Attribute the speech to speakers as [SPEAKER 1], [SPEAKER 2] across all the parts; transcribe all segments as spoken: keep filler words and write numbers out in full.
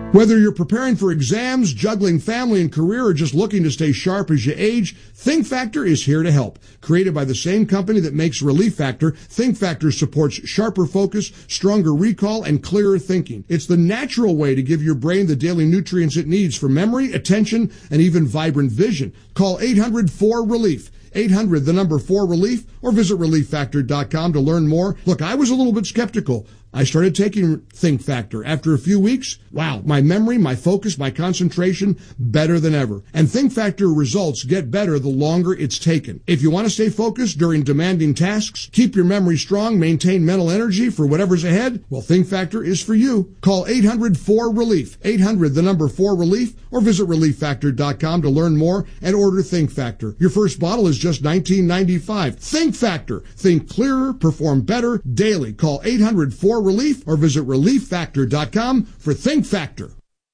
[SPEAKER 1] Whether you're preparing for exams, juggling family and career, or just looking to stay sharp as you age, Think Factor is here to help. Created by the same company that makes Relief Factor, Think Factor supports sharper focus, stronger recall, and clearer thinking. It's the natural way to give your brain the daily nutrients it needs for memory, attention, and even vibrant vision. Call eight hundred four relief. eight hundred, the number four relief, or visit relief factor dot com to learn more. Look, I was a little bit skeptical. I started taking Think Factor. After a few weeks, wow, my memory, my focus, my concentration, better than ever. And Think Factor results get better the longer it's taken. If you want to stay focused during demanding tasks, keep your memory strong, maintain mental energy for whatever's ahead, well, Think Factor is for you. Call eight hundred four relief. eight hundred, the number four relief, or visit relief factor dot com to learn more and order Think Factor. Your first bottle is just nineteen ninety-five. Think Factor. Think clearer, perform better daily. Call eight hundred four relief or visit relief factor dot com for Think Factor.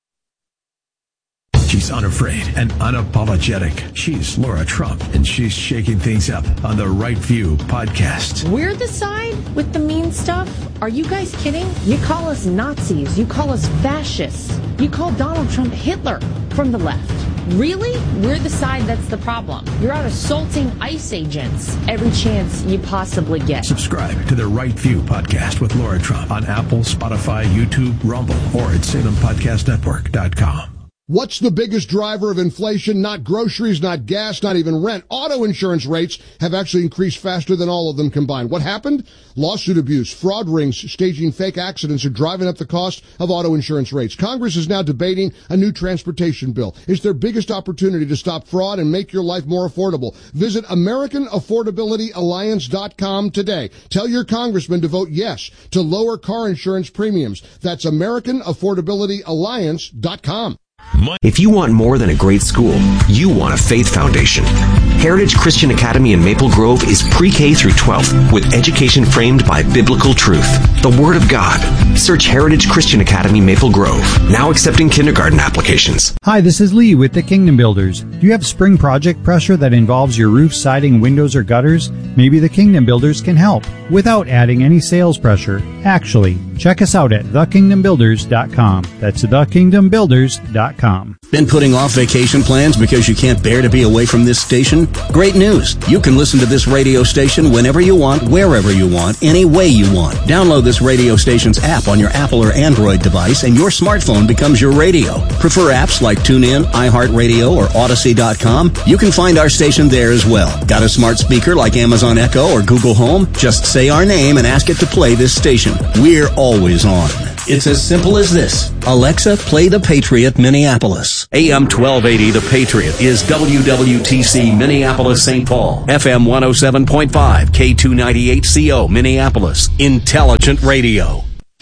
[SPEAKER 2] She's unafraid and unapologetic. She's Laura Trump, and she's shaking things up on the Right View podcast.
[SPEAKER 3] We're the side with the mean stuff? Are you guys kidding? You call us Nazis. You call us fascists. You call Donald Trump Hitler from the left. Really? We're the side that's the problem. You're out assaulting ICE agents every chance you possibly get.
[SPEAKER 2] Subscribe to the Right View podcast with Laura Trump on Apple, Spotify, YouTube, Rumble, or at salem podcast network dot com.
[SPEAKER 1] What's the biggest driver of inflation? Not groceries, not gas, not even rent. Auto insurance rates have actually increased faster than all of them combined. What happened? Lawsuit abuse, fraud rings, staging fake accidents are driving up the cost of auto insurance rates. Congress is now debating a new transportation bill. It's their biggest opportunity to stop fraud and make your life more affordable. Visit American Affordability Alliance dot com today. Tell your congressman to vote yes to lower car insurance premiums. That's American Affordability Alliance dot com.
[SPEAKER 4] If you want more than a great school, you want a faith foundation. Heritage Christian Academy in Maple Grove is pre-K through twelfth with education framed by biblical truth, the Word of God. Search Heritage Christian Academy Maple Grove, now accepting kindergarten applications.
[SPEAKER 5] Hi, this is Lee with the Kingdom Builders. Do you have spring project pressure that involves your roof, siding, windows, or gutters? Maybe the Kingdom Builders can help without adding any sales pressure. Actually, check us out at the kingdom builders dot com. That's the kingdom builders dot com.
[SPEAKER 6] Been putting off vacation plans because you can't bear to be away from this station? Great news! You can listen to this radio station whenever you want, wherever you want, any way you want. Download this radio station's app on your Apple or Android device and your smartphone becomes your radio. Prefer apps like TuneIn, iHeartRadio, or Odyssey dot com? You can find our station there as well. Got a smart speaker like Amazon Echo or Google Home? Just say our name and ask it to play this station. We're always on. It's as simple as this. Alexa, play The Patriot Minneapolis.
[SPEAKER 7] A M twelve eighty The Patriot is W W T C Minneapolis Saint Paul. F M one oh seven point five K two ninety-eight C O Minneapolis. Intelligent Radio.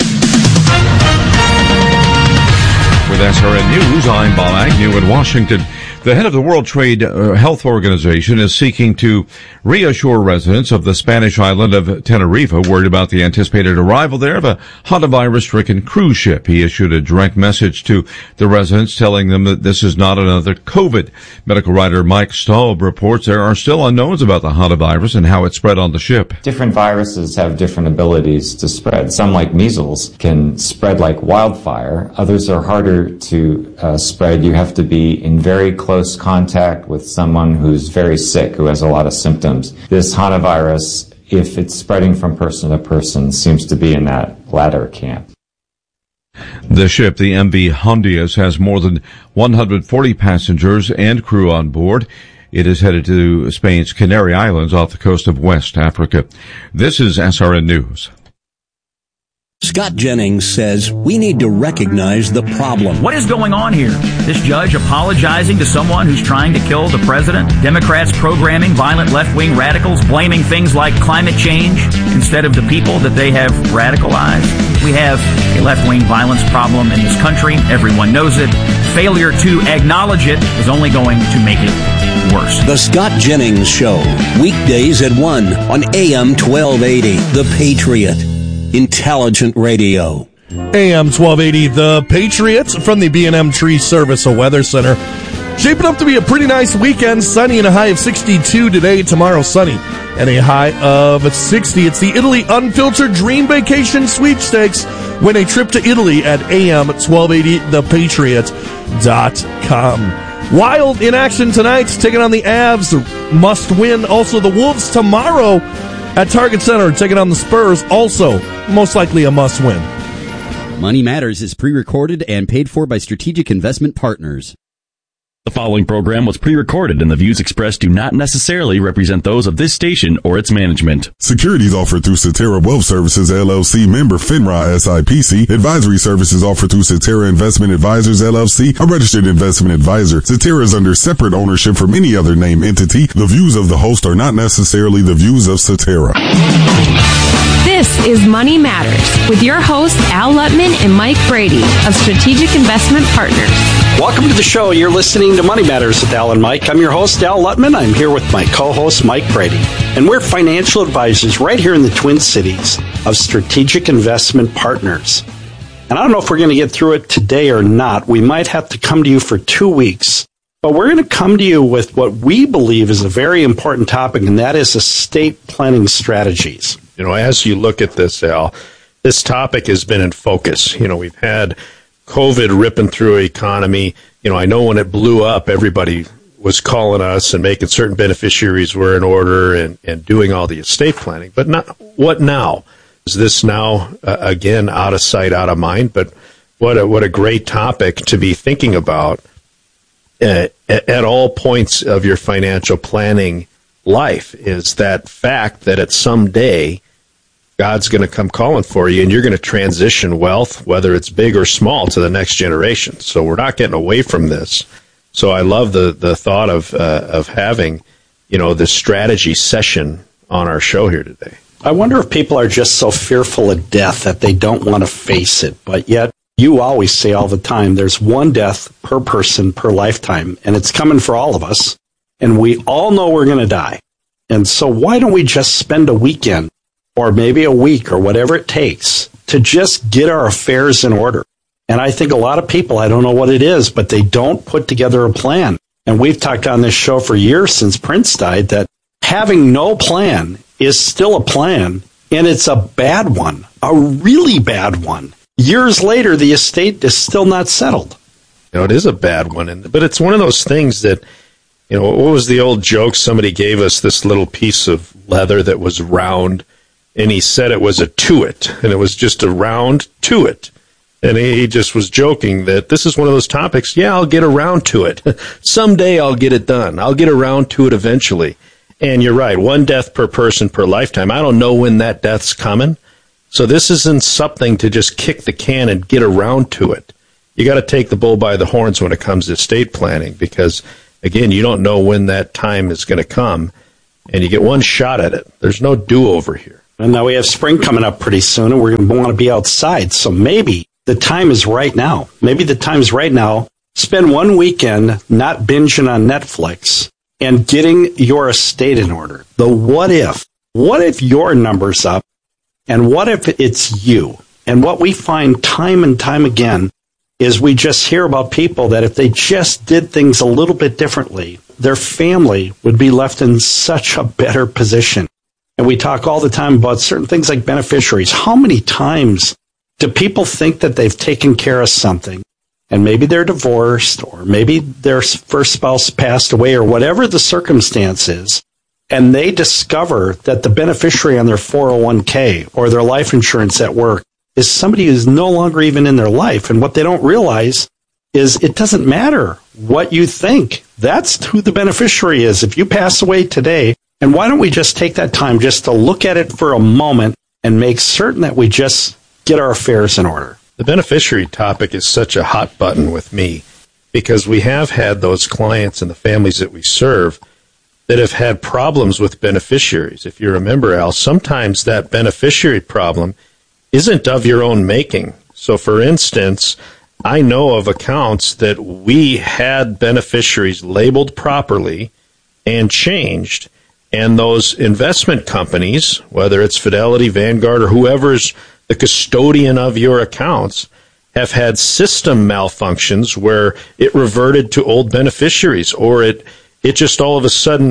[SPEAKER 8] With S R N News, I'm Bob Agnew in Washington. The head of the World Trade uh, Health Organization is seeking to reassure residents of the Spanish island of Tenerife worried about the anticipated arrival there of a hantavirus-stricken cruise ship. He issued a direct message to the residents telling them that this is not another COVID. Medical writer Mike Staub reports there are still unknowns about the hantavirus and how it spread on the ship.
[SPEAKER 9] Different viruses have different abilities to spread. Some, like measles, can spread like wildfire. Others are harder to uh, spread. You have to be in very close close contact with someone who's very sick, who has a lot of symptoms. This hantavirus, if it's spreading from person to person, seems to be in that latter camp.
[SPEAKER 8] The ship, the M V Hondias, has more than one hundred forty passengers and crew on board. It is headed to Spain's Canary Islands off the coast of West Africa. This is S R N News.
[SPEAKER 6] Scott Jennings says we need to recognize the problem.
[SPEAKER 10] What is going on here? This judge apologizing to someone who's trying to kill the president? Democrats programming violent left-wing radicals, blaming things like climate change instead of the people that they have radicalized? We have a left-wing violence problem in this country. Everyone knows it. Failure to acknowledge it is only going to make it worse.
[SPEAKER 6] The Scott Jennings Show, weekdays at one on A M twelve eighty, The Patriot. Intelligent Radio.
[SPEAKER 11] A M twelve eighty, The Patriots from the B and M Tree Service Weather Center. Shaping up to be a pretty nice weekend. Sunny and a high of sixty-two today. Tomorrow sunny and a high of sixty. It's the Italy Unfiltered Dream Vacation Sweepstakes. Win a trip to Italy at A M twelve eighty the patriot dot com. Wild in action tonight, taking on the Avs, must win. Also, the Wolves tomorrow at Target Center, taking on the Spurs, also most likely a must win.
[SPEAKER 12] Money Matters is pre-recorded and paid for by Strategic Investment Partners.
[SPEAKER 13] The following program was pre-recorded and the views expressed do not necessarily represent those of this station or its management.
[SPEAKER 14] Securities offered through Cetera Wealth Services, L L C, member FINRA S I P C. Advisory services offered through Cetera Investment Advisors, L L C, a registered investment advisor. Cetera is under separate ownership from any other name entity. The views of the host are not necessarily the views of Cetera.
[SPEAKER 15] This is Money Matters with your hosts Al Lutman and Mike Brady of Strategic Investment Partners.
[SPEAKER 16] Welcome to the show. You're listening to Money Matters with Al and Mike. I'm your host, Al Lutman. I'm here with my co-host, Mike Brady. And we're financial advisors right here in the Twin Cities of Strategic Investment Partners. And I don't know if we're going to get through it today or not. We might have to come to you for two weeks. But we're going to come to you with what we believe is a very important topic, and that is estate planning strategies.
[SPEAKER 17] You know, as you look at this, Al, this topic has been in focus. You know, we've had COVID ripping through the economy. You know, I know when it blew up, everybody was calling us and making certain beneficiaries were in order and, and doing all the estate planning. But not what now? Is this now, uh, again, out of sight, out of mind? But what a, what a great topic to be thinking about uh, at, at all points of your financial planning life, is that fact that at some day God's going to come calling for you, and you're going to transition wealth, whether it's big or small, to the next generation. So we're not getting away from this. So I love the the thought of uh, of having, you know, this strategy session on our show here today.
[SPEAKER 16] I wonder if people are just so fearful of death that they don't want to face it. But yet, you always say all the time, there's one death per person per lifetime, and it's coming for all of us. And we all know we're going to die. And so why don't we just spend a weekend or maybe a week or whatever it takes to just get our affairs in order? And I think a lot of people, I don't know what it is, but they don't put together a plan. And we've talked on this show for years since Prince died that having no plan is still a plan, and it's a bad one, a really bad one. Years later, the estate is still not settled.
[SPEAKER 17] You know, it is a bad one, and but it's one of those things that, you know, what was the old joke? Somebody gave us this little piece of leather that was round, and he said it was a tuit, and it was just a round tuit. And he just was joking that this is one of those topics, yeah, I'll get around to it. Someday I'll get it done. I'll get around to it eventually. And you're right, one death per person per lifetime. I don't know when that death's coming. So this isn't something to just kick the can and get around to it. You got to take the bull by the horns when it comes to estate planning, because again, you don't know when that time is going to come, and you get one shot at it. There's no do-over here.
[SPEAKER 16] And now we have spring coming up pretty soon, and we're going to want to be outside. So maybe the time is right now. Maybe the time is right now. Spend one weekend not binging on Netflix and getting your estate in order. The what if. What if your number's up, and what if it's you? And what we find time and time again is we just hear about people that if they just did things a little bit differently, their family would be left in such a better position. And we talk all the time about certain things like beneficiaries. How many times do people think that they've taken care of something, and maybe they're divorced, or maybe their first spouse passed away, or whatever the circumstance is, and they discover that the beneficiary on their four oh one k or their life insurance at work is somebody who's no longer even in their life. And what they don't realize is it doesn't matter what you think. That's who the beneficiary is. If you pass away today, and why don't we just take that time just to look at it for a moment and make certain that we just get our affairs in order?
[SPEAKER 17] The beneficiary topic is such a hot button with me, because we have had those clients and the families that we serve that have had problems with beneficiaries. If you remember, Al, sometimes that beneficiary problem isn't of your own making. So, for instance, I know of accounts that we had beneficiaries labeled properly and changed, and those investment companies, whether it's Fidelity, Vanguard, or whoever's the custodian of your accounts, have had system malfunctions where it reverted to old beneficiaries, or it it just all of a sudden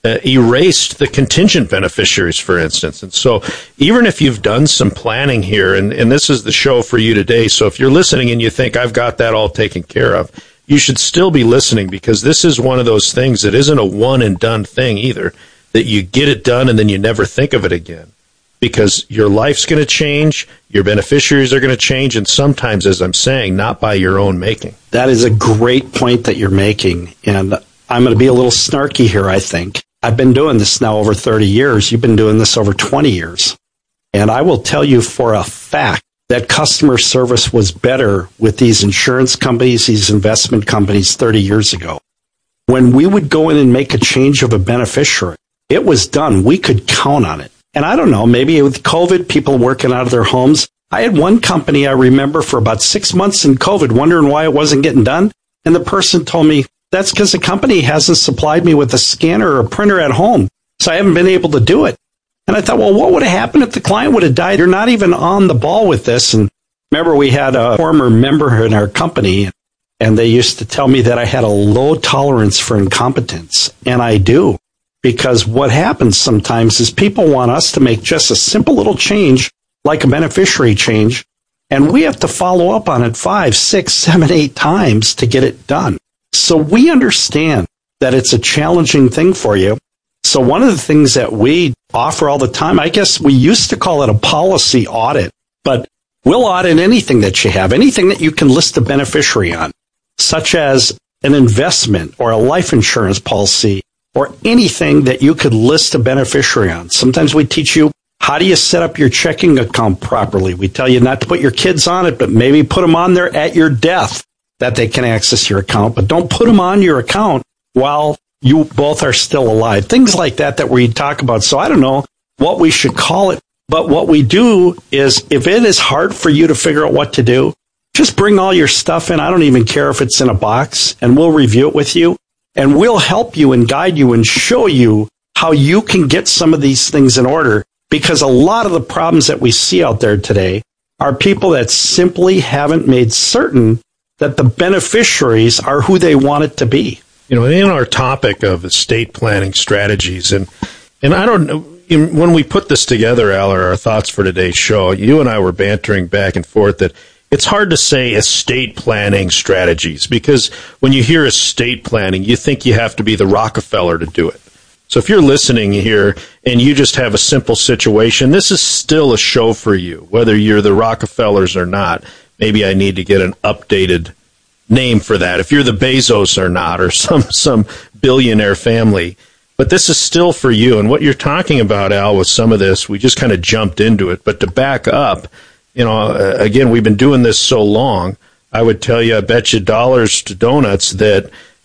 [SPEAKER 17] uh, erased the contingent beneficiaries, for instance. And so even if you've done some planning here, and, and this is the show for you today, so if you're listening and you think I've got that all taken care of, you should still be listening, because this is one of those things that isn't a one and done thing either, that you get it done and then you never think of it again. Because your life's going to change, your beneficiaries are going to change, and sometimes, as I'm saying, not by your own making.
[SPEAKER 16] That is a great point that you're making, and I'm going to be a little snarky here, I think. I've been doing this now over thirty years. You've been doing this over twenty years. And I will tell you for a fact that customer service was better with these insurance companies, these investment companies thirty years ago. When we would go in and make a change of a beneficiary, it was done. We could count on it. And I don't know, maybe with COVID, people working out of their homes. I had one company I remember for about six months in COVID wondering why it wasn't getting done. And the person told me, that's because the company hasn't supplied me with a scanner or a printer at home. So I haven't been able to do it. And I thought, well, what would have happened if the client would have died? You're not even on the ball with this. And remember, we had a former member in our company, and they used to tell me that I had a low tolerance for incompetence. And I do. Because what happens sometimes is people want us to make just a simple little change, like a beneficiary change, and we have to follow up on it five, six, seven, eight times to get it done. So we understand that it's a challenging thing for you. So one of the things that we offer all the time, I guess we used to call it a policy audit, but we'll audit anything that you have, anything that you can list a beneficiary on, such as an investment or a life insurance policy, or anything that you could list a beneficiary on. Sometimes we teach you, how do you set up your checking account properly? We tell you not to put your kids on it, but maybe put them on there at your death that they can access your account. But don't put them on your account while you both are still alive. Things like that that we talk about. So I don't know what we should call it. But what we do is, if it is hard for you to figure out what to do, just bring all your stuff in. I don't even care if it's in a box, and we'll review it with you. And we'll help you and guide you and show you how you can get some of these things in order, because a lot of the problems that we see out there today are people that simply haven't made certain that the beneficiaries are who they want it to be.
[SPEAKER 17] You know, in our topic of estate planning strategies, and, and I don't know, when we put this together, Al, or our thoughts for today's show, you and I were bantering back and forth that it's hard to say estate planning strategies, because when you hear estate planning, you think you have to be the Rockefeller to do it. So if you're listening here and you just have a simple situation, this is still a show for you, whether you're the Rockefellers or not. Maybe I need to get an updated name for that, if you're the Bezos or not, or some, some billionaire family. But this is still for you. And what you're talking about, Al, with some of this, we just kind of jumped into it. But to back up, you know, uh, again, we've been doing this so long, I would tell you, I bet you dollars to donuts that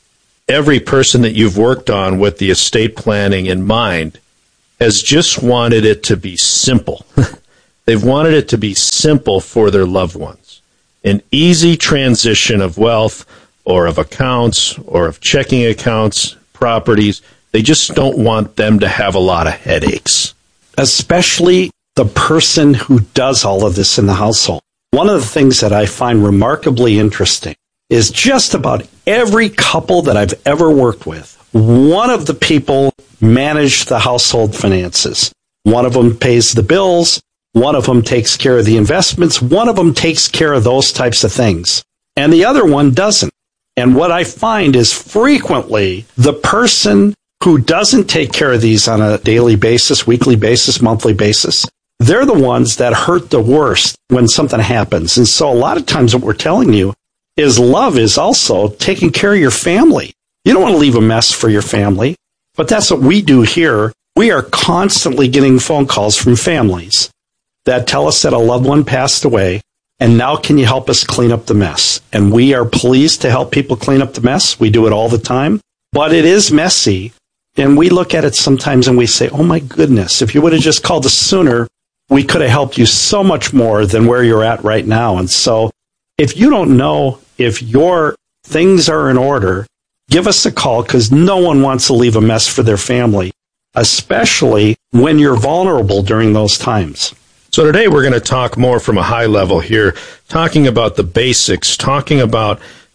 [SPEAKER 17] every person that you've worked on with the estate planning in mind has just wanted it to be simple. They've wanted it to be simple for their loved ones. An easy transition of wealth or of accounts or of checking accounts, properties. They just don't want them to have a lot of headaches.
[SPEAKER 16] Especially the person who does all of this in the household. One of the things that I find remarkably interesting is just about every couple that I've ever worked with, one of the people managed the household finances. One of them pays the bills. One of them takes care of the investments. One of them takes care of those types of things. And the other one doesn't. And what I find is frequently the person who doesn't take care of these on a daily basis, weekly basis, monthly basis, they're the ones that hurt the worst when something happens. And so a lot of times what we're telling you is love is also taking care of your family. You don't want to leave a mess for your family, but that's what we do here. We are constantly getting phone calls from families that tell us that a loved one passed away, and now can you help us clean up the mess? And we are pleased to help people clean up the mess. We do it all the time, but it is messy. And we look at it sometimes and we say, oh my goodness, if you would have just called us sooner, we could have helped you so much more than where you're at right now. And so if you don't know if your things are in order, give us a call, because no one wants to leave a mess for their family, especially when you're vulnerable during those times.
[SPEAKER 17] So today we're going to talk more from a high level here, talking about the basics, talking about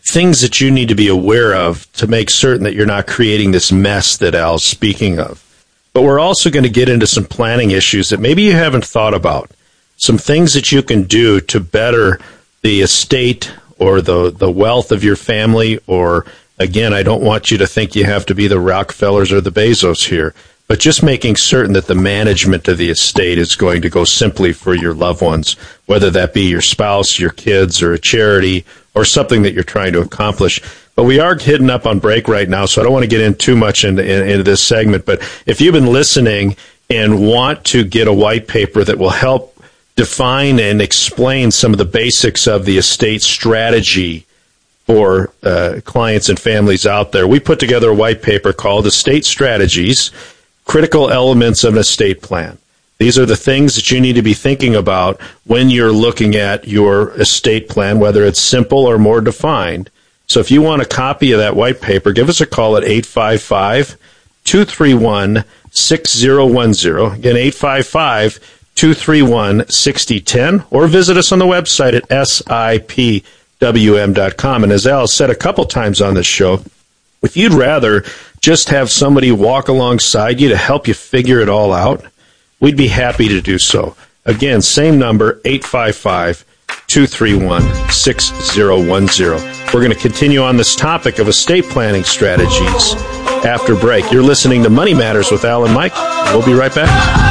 [SPEAKER 17] things that you need to be aware of to make certain that you're not creating this mess that Al's speaking of. But we're also going to get into some planning issues that maybe you haven't thought about. Some things that you can do to better the estate or the, the wealth of your family. Or, again, I don't want you to think you have to be the Rockefellers or the Bezos here, but just making certain that the management of the estate is going to go simply for your loved ones, whether that be your spouse, your kids, or a charity, or something that you're trying to accomplish. But we are hitting up on break right now, so I don't want to get in too much into, in, into this segment. But if you've been listening and want to get a white paper that will help define and explain some of the basics of the estate strategy for uh, clients and families out there, we put together a white paper called Estate Strategies, Critical Elements of an Estate Plan. These are the things that you need to be thinking about when you're looking at your estate plan, whether it's simple or more defined. So if you want a copy of that white paper, give us a call at eight five five, two three one, six zero one zero. Again, eight five five, two three one, six zero one zero, or visit us on the website at S I P W M dot com. And as Al said a couple times on this show, if you'd rather just have somebody walk alongside you to help you figure it all out, we'd be happy to do so. Again, same number, eight five five, two three one, six zero one zero. We're going to continue on this topic of estate planning strategies after break. You're listening to Money Matters with Al and Mike. We'll be right back.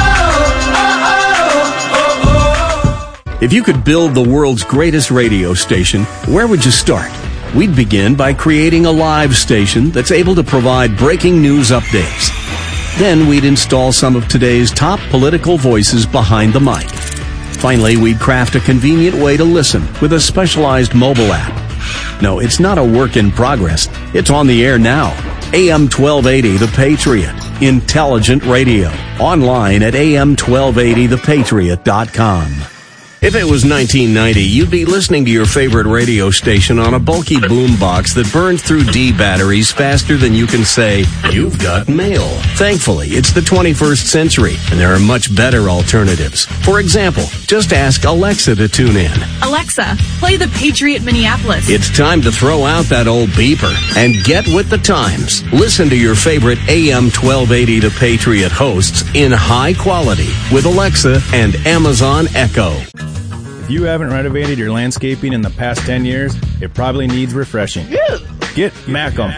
[SPEAKER 6] If you could build the world's greatest radio station, where would you start? We'd begin by creating a live station that's able to provide breaking news updates. Then we'd install some of today's top political voices behind the mic. Finally, we'd craft a convenient way to listen with a specialized mobile app. No, it's not a work in progress. It's on the air now. A M twelve eighty The Patriot. Intelligent radio. Online at A M twelve eighty the patriot dot com. If it was nineteen ninety, you'd be listening to your favorite radio station on a bulky boombox that burned through D batteries faster than you can say, "You've got mail." Thankfully, it's the twenty-first century, and there are much better alternatives. For example, just ask Alexa to tune in.
[SPEAKER 18] Alexa, play the Patriot Minneapolis.
[SPEAKER 6] It's time to throw out that old beeper and get with the times. Listen to your favorite A M twelve eighty The Patriot hosts in high quality with Alexa and Amazon Echo.
[SPEAKER 19] If you haven't renovated your landscaping in the past ten years, it probably needs refreshing. Get Macum.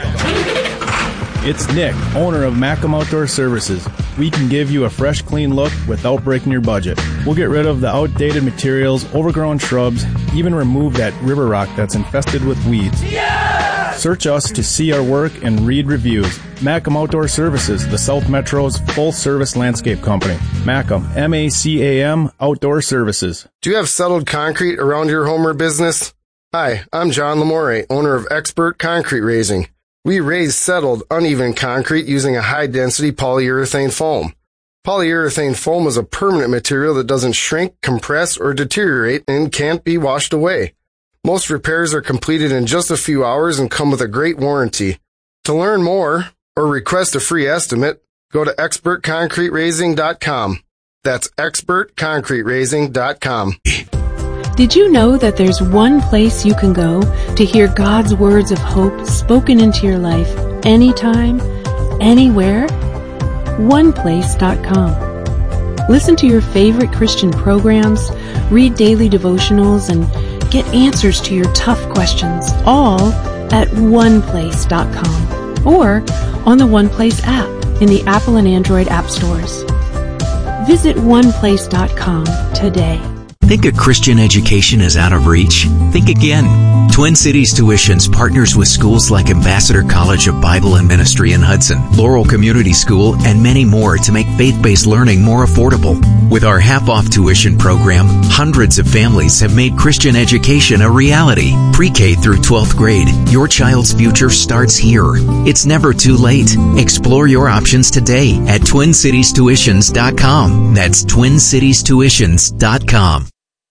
[SPEAKER 19] It's Nick, owner of Macum Outdoor Services. We can give you a fresh, clean look without breaking your budget. We'll get rid of the outdated materials, overgrown shrubs, even remove that river rock that's infested with weeds. Yeah! Search us to see our work and read reviews. Macum Outdoor Services, the South Metro's full-service landscape company. Macum, M A C A M, Outdoor Services.
[SPEAKER 20] Do you have settled concrete around your home or business? Hi, I'm John Lamore, owner of Expert Concrete Raising. We raise settled, uneven concrete using a high-density polyurethane foam. Polyurethane foam is a permanent material that doesn't shrink, compress, or deteriorate and can't be washed away. Most repairs are completed in just a few hours and come with a great warranty. To learn more or request a free estimate, go to expert concrete raising dot com. That's expert concrete raising dot com.
[SPEAKER 15] Did you know that there's one place you can go to hear God's words of hope spoken into your life anytime, anywhere? one place dot com. Listen to your favorite Christian programs, read daily devotionals, and get answers to your tough questions, all at one place dot com or on the OnePlace app in the Apple and Android app stores. Visit one place dot com today.
[SPEAKER 21] Think a Christian education is out of reach? Think again. Twin Cities Tuitions partners with schools like Ambassador College of Bible and Ministry in Hudson, Laurel Community School, and many more to make faith-based learning more affordable. With our half-off tuition program, hundreds of families have made Christian education a reality. Pre-K through twelfth grade, your child's future starts here. It's never too late. Explore your options today at twin cities tuitions dot com. That's twin cities tuitions dot com.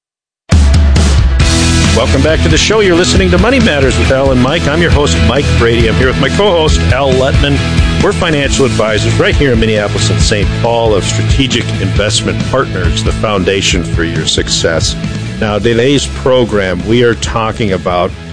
[SPEAKER 17] Welcome back to the show. You're listening to Money Matters with Al and Mike. I'm your host, Mike Brady. I'm here with my co-host, Al Lutman. We're financial advisors right here in Minneapolis and Saint Paul of Strategic Investment Partners, the foundation for your success. Now, today's program, we are talking about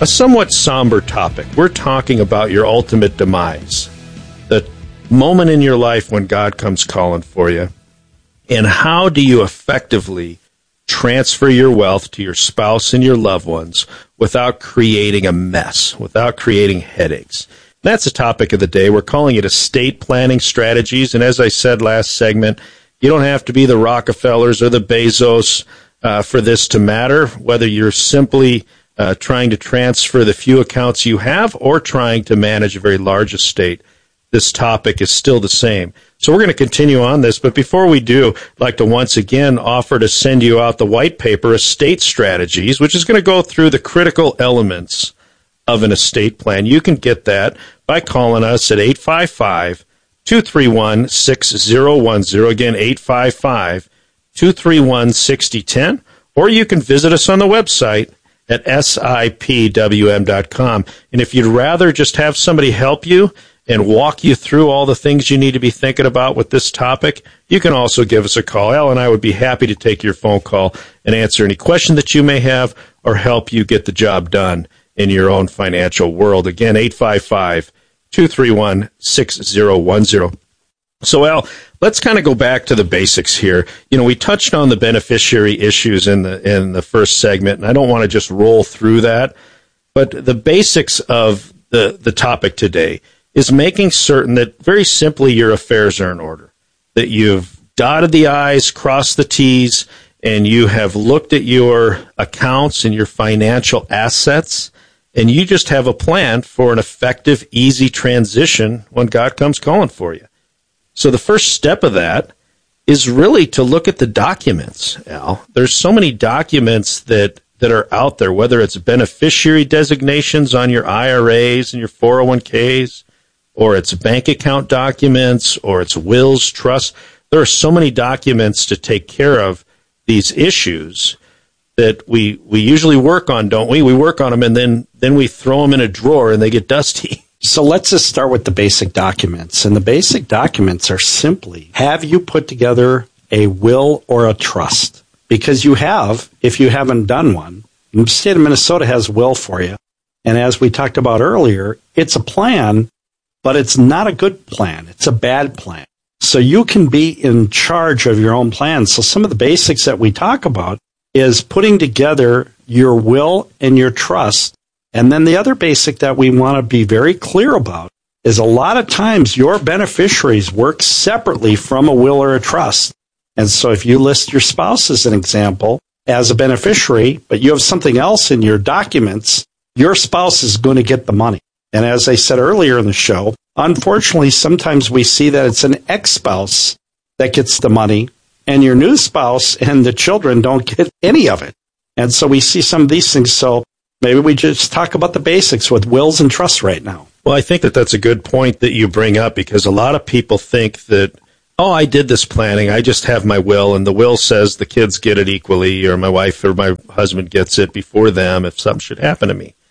[SPEAKER 17] a somewhat somber topic. We're talking about your ultimate demise, the moment in your life when God comes calling for you, and how do you effectively transfer your wealth to your spouse and your loved ones without creating a mess, without creating headaches. That's the topic of the day. We're calling it estate planning strategies, and as I said last segment, you don't have to be the Rockefellers or the Bezos uh, for this to matter, whether you're simply uh, trying to transfer the few accounts you have or trying to manage a very large estate. This topic is still the same. So we're going to continue on this, but before we do, I'd like to once again offer to send you out the white paper, Estate Strategies, which is going to go through the critical elements of an estate plan. You can get that by calling us at eight five five, two three one, six zero one zero. Again, eight five five, two three one, six zero one zero. Or you can visit us on the website at S I P W M dot com. And if you'd rather just have somebody help you and walk you through all the things you need to be thinking about with this topic, you can also give us a call. Al and I would be happy to take your phone call and answer any question that you may have or help you get the job done in your own financial world. Again, eight five five, two three one, six zero one zero. So, Al, let's kind of go back to the basics here. You know, we touched on the beneficiary issues in the in the first segment, and I don't want to just roll through that, but the basics of the, the topic today is making certain that, very simply, your affairs are in order, that you've dotted the I's, crossed the T's, and you have looked at your accounts and your financial assets, and you just have a plan for an effective, easy transition when God comes calling for you. So the first step of that is really to look at the documents, Al. There's so many documents that, that are out there, whether it's beneficiary designations on your I R As and your four oh one k's, or it's bank account documents, or it's wills, trusts. There are so many documents to take care of these issues that we we usually work on, don't we? We work on them, and then, then we throw them in a drawer, and they get dusty.
[SPEAKER 16] So let's just start with the basic documents. And the basic documents are simply, have you put together a will or a trust? Because you have, if you haven't done one. The state of Minnesota has a will for you. And as we talked about earlier, it's a plan, but it's not a good plan. It's a bad plan. So you can be in charge of your own plan. So some of the basics that we talk about is putting together your will and your trust. And then the other basic that we want to be very clear about is a lot of times your beneficiaries work separately from a will or a trust. And so if you list your spouse as an example as a beneficiary, but you have something else in your documents, your spouse is going to get the money. And as I said earlier in the show, unfortunately, sometimes we see that it's an ex-spouse that gets the money, and your new spouse and the children don't get any of it. And so we see some of these things. So maybe we just talk about the basics with wills and trusts right now.
[SPEAKER 17] Well, I think that that's a good point that you bring up, because a lot of people think that, oh, I did this planning. I just have my will, and the will says the kids get it equally, or my wife or my husband gets it before them if something should happen to me.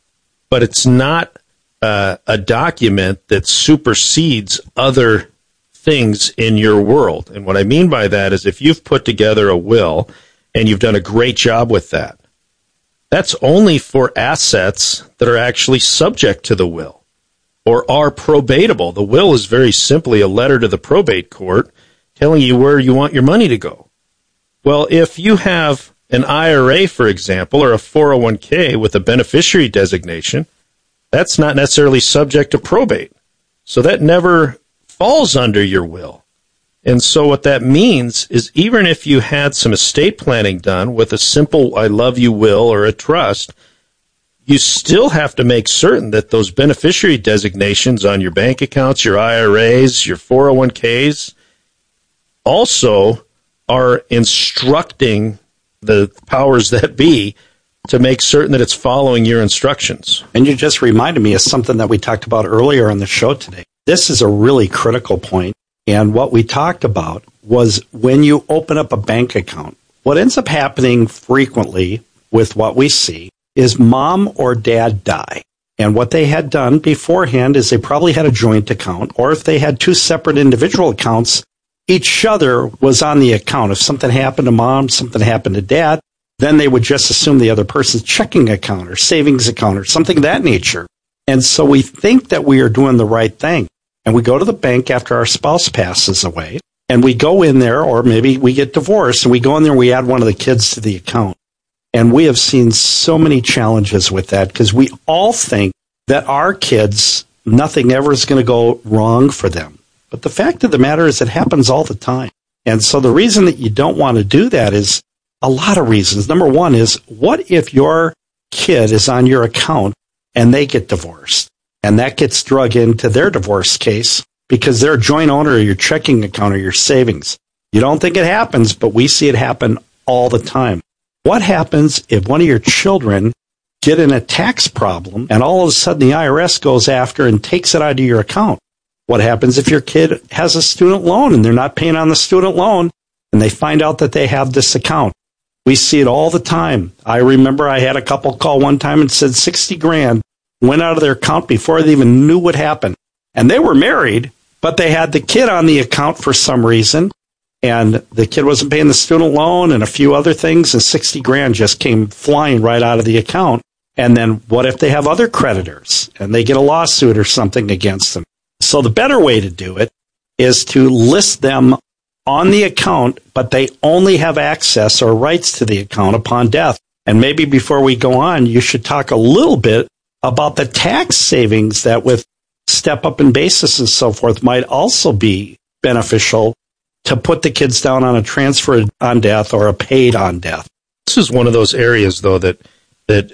[SPEAKER 17] But it's not uh, a document that supersedes other things in your world. And what I mean by that is, if you've put together a will and you've done a great job with that, that's only for assets that are actually subject to the will or are probatable. The will is very simply a letter to the probate court telling you where you want your money to go. Well, if you have an I R A, for example, or a four oh one k with a beneficiary designation, that's not necessarily subject to probate. So that never falls under your will. And so what that means is, even if you had some estate planning done with a simple I love you will or a trust, you still have to make certain that those beneficiary designations on your bank accounts, your I R As, your four oh one k's, also are instructing the powers that be to make certain that it's following your instructions.
[SPEAKER 16] And you just reminded me of something that we talked about earlier on the show today. This is a really critical point. And what we talked about was, when you open up a bank account, what ends up happening frequently with what we see is mom or dad die. And what they had done beforehand is they probably had a joint account, or if they had two separate individual accounts, each other was on the account. If something happened to mom, something happened to dad, then they would just assume the other person's checking account or savings account or something of that nature. And so we think that we are doing the right thing. And we go to the bank after our spouse passes away, and we go in there, or maybe we get divorced, and we go in there and we add one of the kids to the account. And we have seen so many challenges with that because we all think that our kids, nothing ever is going to go wrong for them. But the fact of the matter is it happens all the time. And so the reason that you don't want to do that is a lot of reasons. Number one is, what if your kid is on your account and they get divorced? And that gets drug into their divorce case because they're a joint owner of your checking account or your savings. You don't think it happens, but we see it happen all the time. What happens if one of your children get in a tax problem and all of a sudden the I R S goes after and takes it out of your account? What happens if your kid has a student loan and they're not paying on the student loan and they find out that they have this account? We see it all the time. I remember I had a couple call one time and said sixty grand went out of their account before they even knew what happened. And they were married, but they had the kid on the account for some reason. And the kid wasn't paying the student loan and a few other things, and sixty grand just came flying right out of the account. And then what if they have other creditors and they get a lawsuit or something against them? So the better way to do it is to list them on the account, but they only have access or rights to the account upon death. And maybe before we go on, you should talk a little bit about the tax savings that with step up in basis and so forth might also be beneficial to put the kids down on a transfer on death or a paid on death.
[SPEAKER 17] This is one of those areas, though, that that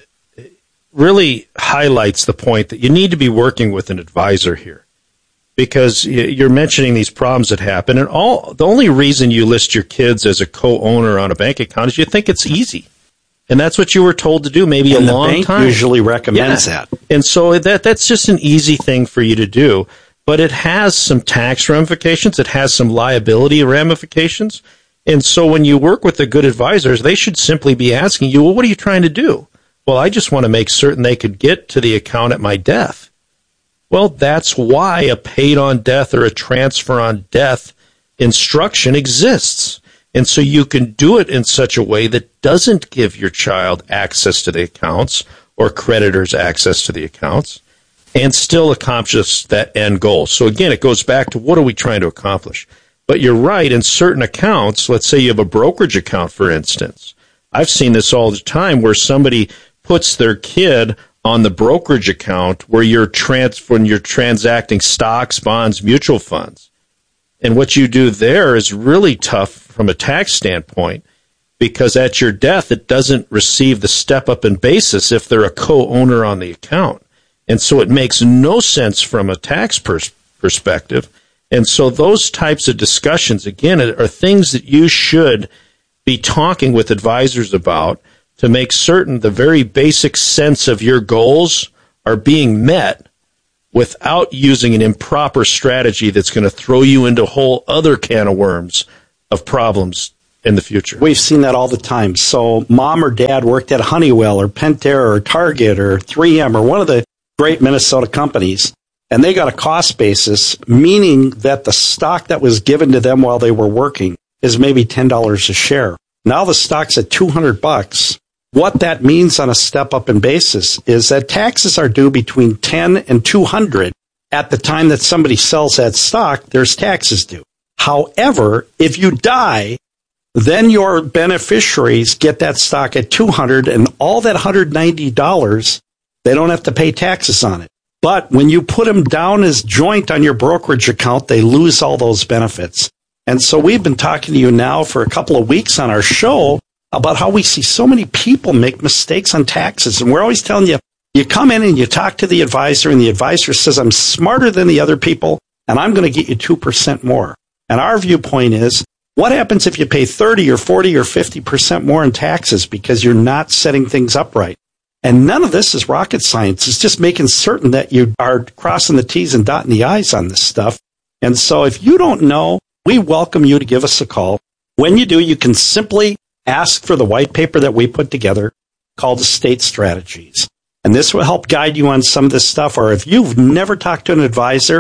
[SPEAKER 17] really highlights the point that you need to be working with an advisor here, because you're mentioning these problems that happen, and all the only reason you list your kids as a co-owner on a bank account is you think it's easy. And that's what you were told to do maybe
[SPEAKER 16] and
[SPEAKER 17] a long
[SPEAKER 16] bank
[SPEAKER 17] time.
[SPEAKER 16] Usually recommends
[SPEAKER 17] yeah.
[SPEAKER 16] that.
[SPEAKER 17] And so that that's just an easy thing for you to do. But it has some tax ramifications. It has some liability ramifications. And so when you work with the good advisors, they should simply be asking you, well, what are you trying to do? Well, I just want to make certain they could get to the account at my death. Well, that's why a paid on death or a transfer on death instruction exists. And so you can do it in such a way that doesn't give your child access to the accounts or creditors access to the accounts and still accomplish that end goal. So again, it goes back to what are we trying to accomplish? But you're right, in certain accounts, let's say you have a brokerage account, for instance. I've seen this all the time where somebody puts their kid on the brokerage account where you're trans- when you're transacting stocks, bonds, mutual funds. And what you do there is really tough from a tax standpoint, because at your death, it doesn't receive the step up in basis if they're a co-owner on the account. And so it makes no sense from a tax pers- perspective. And so those types of discussions, again, are things that you should be talking with advisors about to make certain the very basic sense of your goals are being met without using an improper strategy that's going to throw you into a whole other can of worms of problems in the future.
[SPEAKER 16] We've seen that all the time. So mom or dad worked at Honeywell or Pentair or Target or three M or one of the great Minnesota companies, and they got a cost basis, meaning that the stock that was given to them while they were working is maybe ten dollars a share. Now the stock's at two hundred bucks. What that means on a step up in basis is that taxes are due between ten and two hundred. At the time that somebody sells that stock, there's taxes due. However, if you die, then your beneficiaries get that stock at two hundred, and all that one hundred ninety dollars, they don't have to pay taxes on it. But when you put them down as joint on your brokerage account, they lose all those benefits. And so we've been talking to you now for a couple of weeks on our show about how we see so many people make mistakes on taxes. And we're always telling you, you come in and you talk to the advisor, and the advisor says, I'm smarter than the other people, and I'm going to get you two percent more. And our viewpoint is, what happens if you pay thirty or forty or fifty percent more in taxes because you're not setting things up right? And none of this is rocket science. It's just making certain that you are crossing the T's and dotting the I's on this stuff. And so if you don't know, we welcome you to give us a call. When you do, you can simply ask for the white paper that we put together called Estate Strategies. And this will help guide you on some of this stuff. Or if you've never talked to an advisor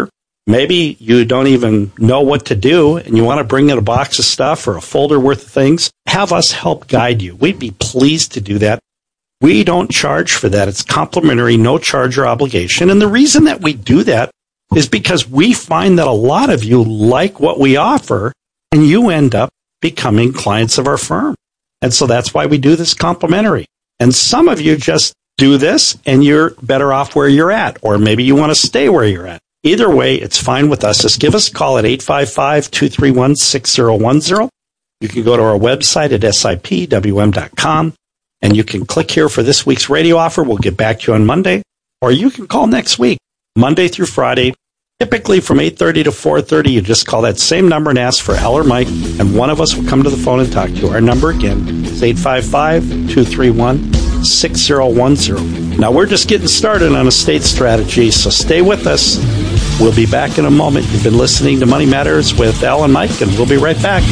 [SPEAKER 16] Maybe you don't even know what to do and you want to bring in a box of stuff or a folder worth of things. Have us help guide you. We'd be pleased to do that. We don't charge for that. It's complimentary, no charge or obligation. And the reason that we do that is because we find that a lot of you like what we offer and you end up becoming clients of our firm. And so that's why we do this complimentary. And some of you just do this and you're better off where you're at, or maybe you want to stay where you're at. Either way, it's fine with us. Just give us a call at eight five five, two three one, six zero one zero. You can go to our website at S I P W M dot com and you can click here for this week's radio offer. We'll get back to you on Monday, or you can call next week, Monday through Friday, typically from eight thirty to four thirty. You just call that same number and ask for Al or Mike, and one of us will come to the phone and talk to you. Our number again is eight five five, two three one, six zero one zero. Now, we're just getting started on estate strategy, so stay with us. We'll be back in a moment. You've been listening to Money Matters with Al and Mike, and we'll be right back.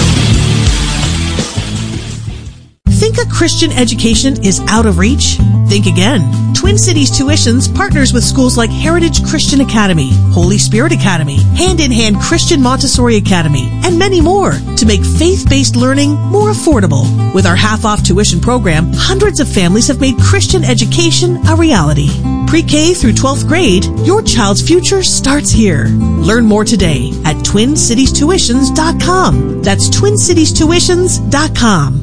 [SPEAKER 3] Think a Christian education is out of reach? Think again. Twin Cities Tuitions partners with schools like Heritage Christian Academy, Holy Spirit Academy, Hand in Hand Christian Montessori Academy, and many more to make faith-based learning more affordable. With our half-off tuition program, hundreds of families have made Christian education a reality. Pre-K through twelfth grade, your child's future starts here. Learn more today at twin cities tuitions dot com. That's twin cities tuitions dot com.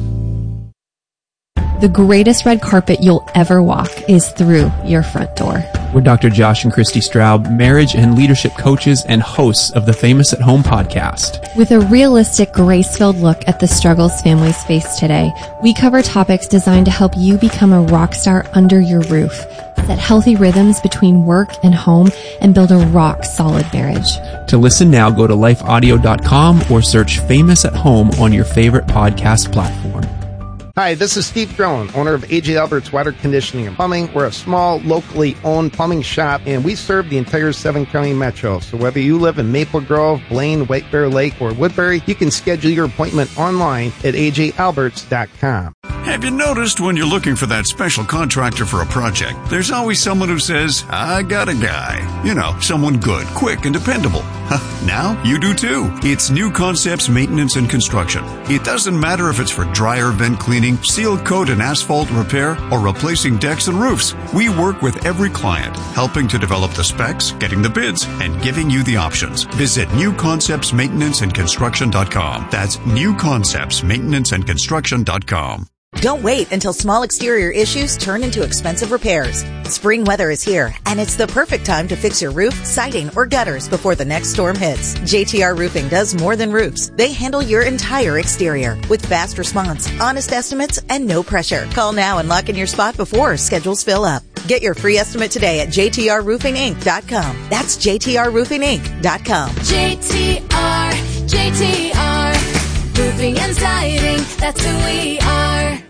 [SPEAKER 22] The greatest red carpet you'll ever walk is through your front door.
[SPEAKER 23] We're Doctor Josh and Christy Straub, marriage and leadership coaches and hosts of the Famous at Home podcast.
[SPEAKER 22] With a realistic, grace-filled look at the struggles families face today, we cover topics designed to help you become a rock star under your roof, set healthy rhythms between work and home, and build a rock-solid marriage.
[SPEAKER 23] To listen now, go to life audio dot com or search Famous at Home on your favorite podcast platform.
[SPEAKER 24] Hi, this is Steve Drone, owner of A J Albert's Water Conditioning and Plumbing. We're a small, locally owned plumbing shop, and we serve the entire seven-county metro. So whether you live in Maple Grove, Blaine, White Bear Lake, or Woodbury, you can schedule your appointment online at A J Alberts dot com.
[SPEAKER 25] Have you noticed when you're looking for that special contractor for a project, there's always someone who says, I got a guy. You know, someone good, quick, and dependable. Now you do too. It's New Concepts Maintenance and Construction. It doesn't matter if it's for dryer vent cleaning, seal coat and asphalt repair, or replacing decks and roofs. We work with every client, helping to develop the specs, getting the bids, and giving you the options. Visit new concepts maintenance and construction dot com. That's new concepts maintenance and construction dot com.
[SPEAKER 26] Don't wait until small exterior issues turn into expensive repairs. Spring weather is here, and it's the perfect time to fix your roof, siding, or gutters before the next storm hits. J T R Roofing does more than roofs. They handle your entire exterior with fast response, honest estimates, and no pressure. Call now and lock in your spot before schedules fill up. Get your free estimate today at J T R roofing inc dot com. That's J T R roofing inc dot com.
[SPEAKER 27] J T R, J T R, roofing and siding, that's who we are.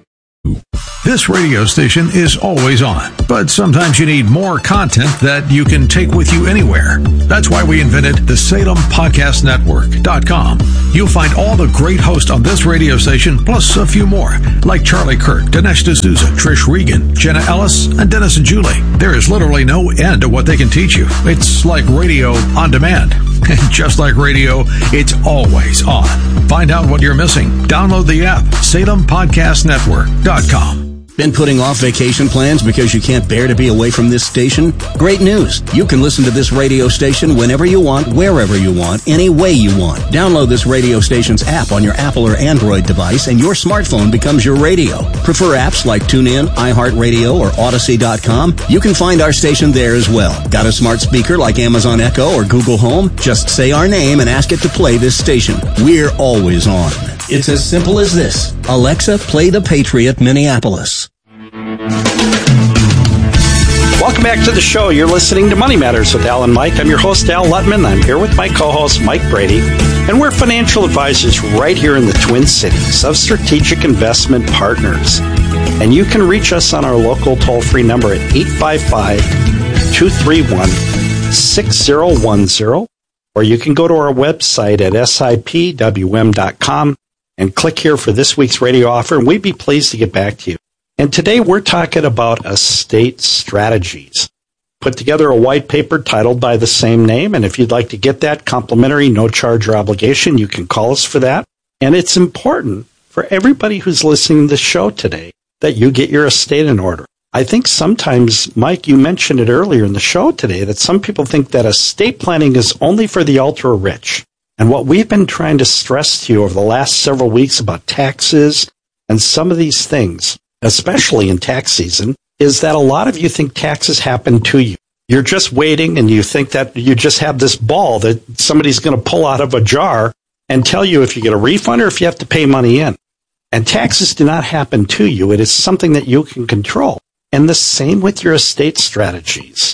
[SPEAKER 2] This radio station is always on, but sometimes you need more content that you can take with you anywhere. That's why we invented the Salem Podcast Network dot com. You'll find all the great hosts on this radio station, plus a few more, like Charlie Kirk, Dinesh D'Souza, Trish Regan, Jenna Ellis, and Dennis and Julie. There is literally no end to what they can teach you. It's like radio on demand. And just like radio, it's always on. Find out what you're missing. Download the app, Salem Podcast Network dot com.
[SPEAKER 6] Been putting off vacation plans because you can't bear to be away from this station? Great news. You can listen to this radio station whenever you want, wherever you want, any way you want. Download this radio station's app on your Apple or Android device and your smartphone becomes your radio. Prefer apps like TuneIn, iHeartRadio, or Odyssey dot com? You can find our station there as well. Got a smart speaker like Amazon Echo or Google Home? Just say our name and ask it to play this station. We're always on. It's as simple as this. Alexa, play the Patriot Minneapolis.
[SPEAKER 16] Welcome back to the show. You're listening to Money Matters with Al and Mike. I'm your host, Al Lutman. I'm here with my co-host, Mike Brady. And we're financial advisors right here in the Twin Cities of Strategic Investment Partners. And you can reach us on our local toll-free number at eight five five, two three one, six zero one zero. Or you can go to our website at S I P W M dot com and click here for this week's radio offer, and we'd be pleased to get back to you. And today we're talking about estate strategies. put together a white paper titled by the same name. And if you'd like to get that complimentary, no charge or obligation, you can call us for that. And it's important for everybody who's listening to the show today that you get your estate in order. I think sometimes, Mike, you mentioned it earlier in the show today, that some people think that estate planning is only for the ultra rich. And what we've been trying to stress to you over the last several weeks about taxes and some of these things, especially in tax season, is that a lot of you think taxes happen to you. You're just waiting and you think that you just have this ball that somebody's going to pull out of a jar and tell you if you get a refund or if you have to pay money in. And taxes do not happen to you. It is something that you can control. And the same with your estate strategies.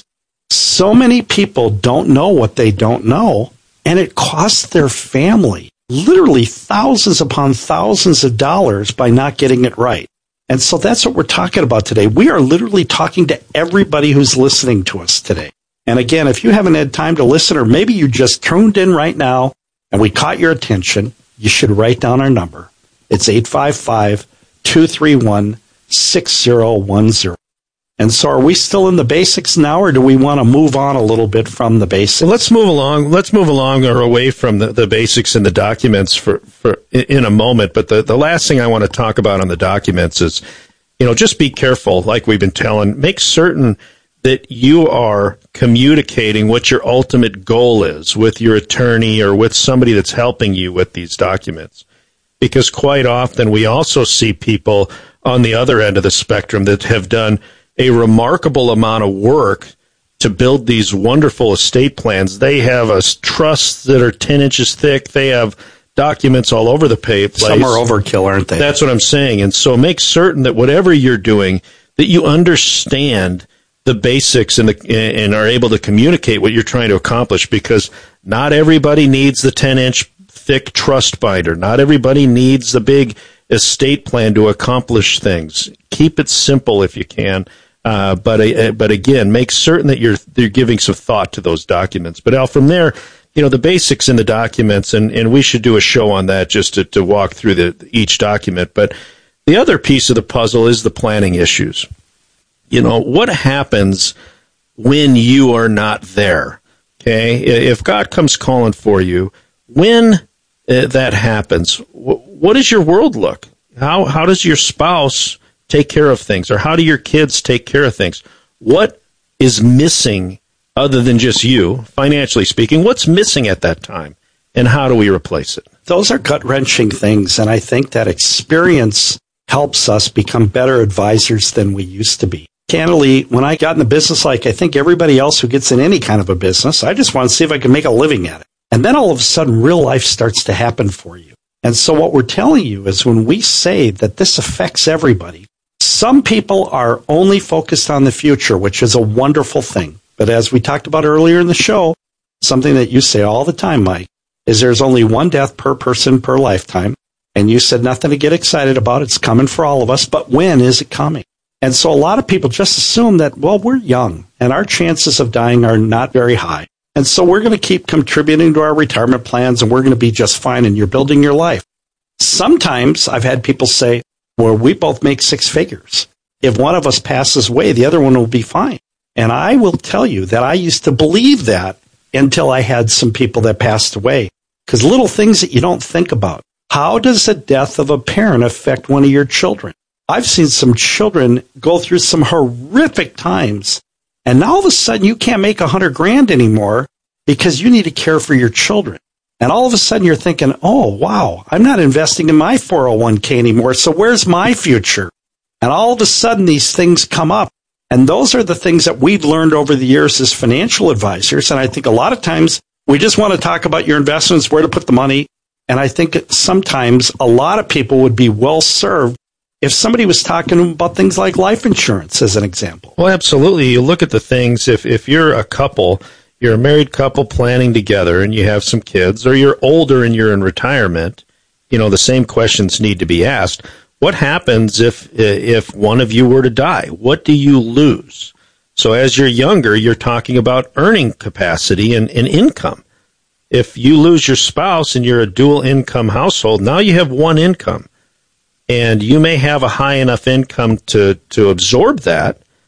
[SPEAKER 16] So many people don't know what they don't know, and it costs their family literally thousands upon thousands of dollars by not getting it right. And so that's what we're talking about today. We are literally talking to everybody who's listening to us today. And again, if you haven't had time to listen, or maybe you just tuned in right now and we caught your attention, you should write down our number. It's eight five five, two three one, six zero one zero. And so are we still in the basics now, or do we want to move on a little bit from the basics?
[SPEAKER 17] Well, let's move along. Let's move along or away from the, the basics and the documents for, for in a moment. But the, the last thing I want to talk about on the documents is, you know, just be careful, like we've been telling. Make certain that you are communicating what your ultimate goal is with your attorney or with somebody that's helping you with these documents. Because quite often we also see people on the other end of the spectrum that have done a remarkable amount of work to build these wonderful estate plans. They have a trusts that are ten inches thick. They have documents all over the place.
[SPEAKER 16] Some are overkill, aren't they?
[SPEAKER 17] That's what I'm saying. And so make certain that whatever you're doing, that you understand the basics and, the, and are able to communicate what you're trying to accomplish, because not everybody needs the ten-inch thick trust binder. Not everybody needs the big estate plan to accomplish things. Keep it simple if you can. Uh, but uh, but again, make certain that you're you're giving some thought to those documents. But Al, from there, you know, the basics in the documents, and, and we should do a show on that just to, to walk through the each document. But the other piece of the puzzle is the planning issues. You know, what happens when you are not there? Okay, if God comes calling for you, when uh, that happens, w- what does your world look? How how does your spouse take care of things, or how do your kids take care of things? What is missing other than just you, financially speaking? What's missing at that time, and how do we replace it?
[SPEAKER 16] Those are gut-wrenching things, and I think that experience helps us become better advisors than we used to be. Candidly, when I got in the business, like I think everybody else who gets in any kind of a business, I just want to see if I can make a living at it. And then all of a sudden, real life starts to happen for you. And so what we're telling you is, when we say that this affects everybody, some people are only focused on the future, which is a wonderful thing. But as we talked about earlier in the show, something that you say all the time, Mike, is there's only one death per person per lifetime. And you said nothing to get excited about. It's coming for all of us. But when is it coming? And so a lot of people just assume that, well, we're young and our chances of dying are not very high. And so we're going to keep contributing to our retirement plans and we're going to be just fine, and you're building your life. Sometimes I've had people say, well, we both make six figures. If one of us passes away, the other one will be fine. And I will tell you that I used to believe that until I had some people that passed away. Because little things that you don't think about. How does the death of a parent affect one of your children? I've seen some children go through some horrific times, and now all of a sudden you can't make a hundred grand anymore because you need to care for your children. And all of a sudden you're thinking, oh, wow, I'm not investing in my four oh one k anymore, so where's my future? And all of a sudden these things come up. And those are the things that we've learned over the years as financial advisors. And I think a lot of times we just want to talk about your investments, where to put the money. And I think sometimes a lot of people would be well served if somebody was talking to them about things like life insurance, as an example.
[SPEAKER 17] Well, absolutely. You look at the things, if, if you're a couple, you're a married couple planning together and you have some kids, or you're older and you're in retirement, you know, the same questions need to be asked. What happens if if one of you were to die? What do you lose? So as you're younger, you're talking about earning capacity and, and income. If you lose your spouse and you're a dual income household, now you have one income. And you may have a high enough income to, to absorb that,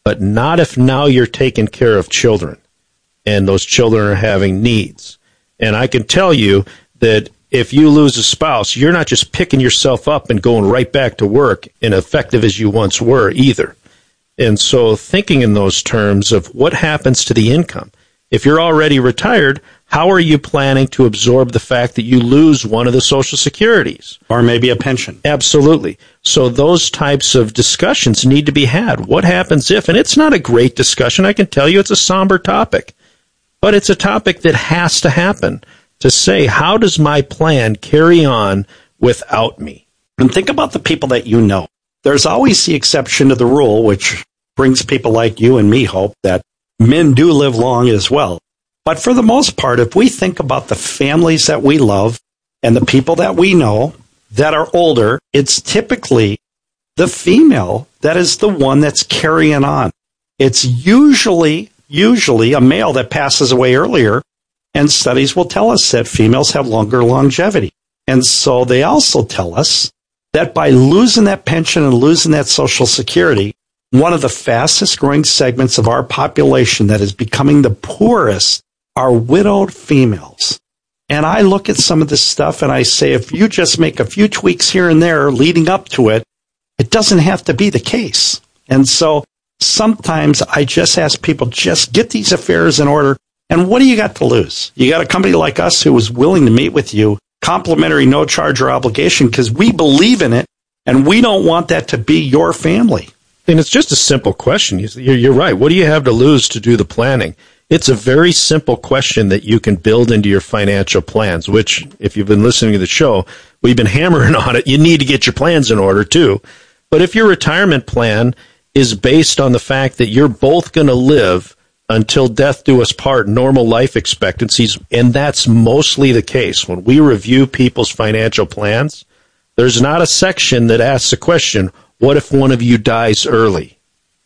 [SPEAKER 17] but not if now you're taking care of children and those children are having needs. And I can tell you that if you lose a spouse, you're not just picking yourself up and going right back to work and effective as you once were either. And so thinking in those terms of what happens to the income. If you're already retired, how are you planning to absorb the fact that you lose one of the Social Securities?
[SPEAKER 16] Or maybe a pension.
[SPEAKER 17] Absolutely. So those types of discussions need to be had. What happens if? And it's not a great discussion. I can tell you it's a somber topic. But it's a topic that has to happen to say, how does my plan carry on without me?
[SPEAKER 16] And think about the people that you know. There's always the exception to the rule, which brings people like you and me hope that men do live long as well. But for the most part, if we think about the families that we love and the people that we know that are older, it's typically the female that is the one that's carrying on. It's usually, usually a male that passes away earlier, and studies will tell us that females have longer longevity. And so they also tell us that by losing that pension and losing that Social Security, one of the fastest growing segments of our population that is becoming the poorest are widowed females. And I look at some of this stuff and I say, if you just make a few tweaks here and there leading up to it, it doesn't have to be the case. And so sometimes I just ask people, just get these affairs in order. And what do you got to lose? You got a company like us who is willing to meet with you, complimentary, no charge or obligation, because we believe in it and we don't want that to be your family.
[SPEAKER 17] And it's just a simple question. You're right. What do you have to lose to do the planning? It's a very simple question that you can build into your financial plans, which, if you've been listening to the show, we've been hammering on it. You need to get your plans in order, too. But if your retirement plan is based on the fact that you're both going to live until death do us part, normal life expectancies, and that's mostly the case. When we review people's financial plans, there's not a section that asks the question, what if one of you dies early?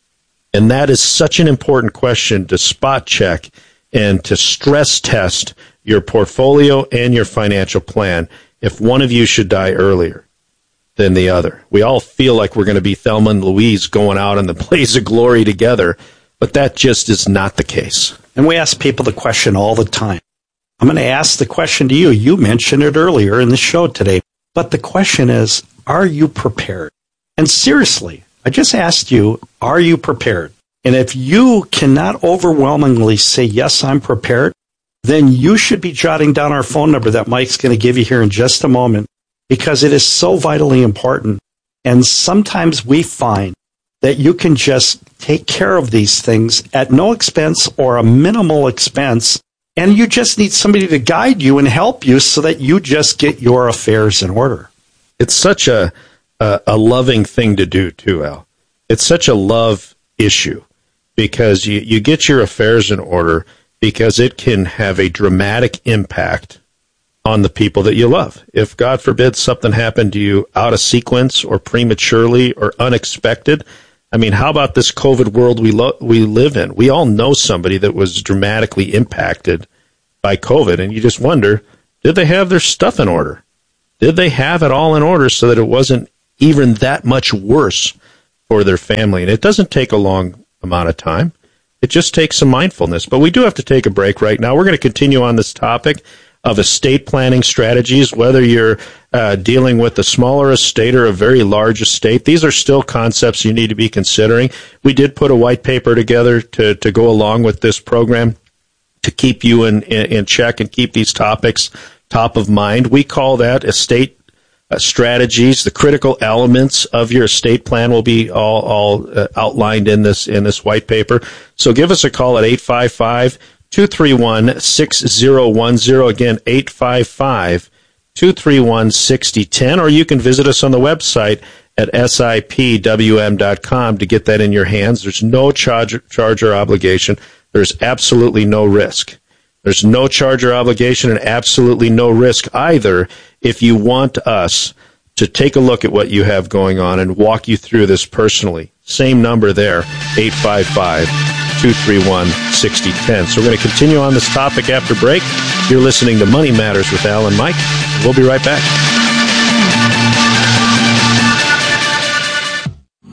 [SPEAKER 17] And that is such an important question to spot check and to stress test your portfolio and your financial plan if one of you should die earlier than the other. We all feel like we're going to be Thelma and Louise going out in the blaze of glory together, but that just is not the case.
[SPEAKER 16] And we ask people the question all the time. I'm going to ask the question to you. You mentioned it earlier in the show today, but the question is, are you prepared? And seriously, I just asked you, are you prepared? And if you cannot overwhelmingly say, yes, I'm prepared, then you should be jotting down our phone number that Mike's going to give you here in just a moment, because it is so vitally important. And sometimes we find that you can just take care of these things at no expense or a minimal expense, and you just need somebody to guide you and help you so that you just get your affairs in order.
[SPEAKER 17] It's such a a, a loving thing to do, too, Al. It's such a love issue because you, you get your affairs in order because it can have a dramatic impact on the people that you love. If, God forbid, something happened to you out of sequence or prematurely or unexpected, I mean, how about this COVID world we lo- we live in? We all know somebody that was dramatically impacted by COVID, and you just wonder, did they have their stuff in order? Did they have it all in order so that it wasn't even that much worse for their family? And it doesn't take a long amount of time. It just takes some mindfulness. But we do have to take a break right now. We're going to continue on this topic of estate planning strategies, whether you're uh, dealing with a smaller estate or a very large estate. These are still concepts you need to be considering. We did put a white paper together to, to go along with this program to keep you in, in, in check and keep these topics top of mind. We call that estate uh, strategies. The critical elements of your estate plan will be all, all uh, outlined in this in this white paper. So give us a call at eight five five, two three one, six zero one zero. Again, eight five five, two three one, six zero one zero. Or you can visit us on the website at S I P W M dot com to get that in your hands. There's no charge, charge or obligation. There's absolutely no risk. There's no charge or obligation and absolutely no risk either if you want us to take a look at what you have going on and walk you through this personally. Same number there, eight five five, two three one, six zero one zero. So we're going to continue on this topic after break. You're listening to Money Matters with Al and Mike. We'll be right back.
[SPEAKER 1] Hi,